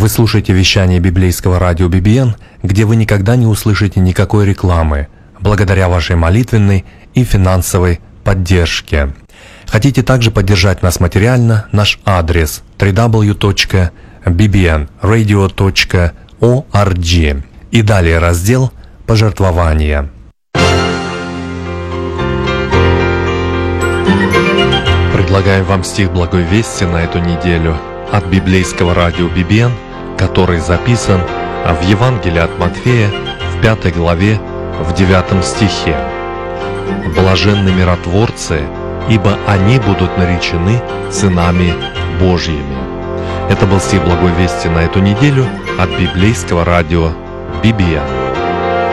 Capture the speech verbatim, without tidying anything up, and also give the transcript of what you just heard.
Вы слушаете вещание библейского радио би би эн, где вы никогда не услышите никакой рекламы, благодаря вашей молитвенной и финансовой поддержке. Хотите также поддержать нас материально? Наш адрес дабл ю дабл ю дабл ю точка би би эн радио точка орг и далее раздел «Пожертвования». Предлагаем вам стих Благой Вести на эту неделю от библейского радио би би эн, который записан в Евангелии от Матфея в пятой главе в девятом стихе. «Блаженны миротворцы, ибо они будут наречены сынами Божьими». Это был стих Благой Вести на эту неделю от библейского радио би би эн.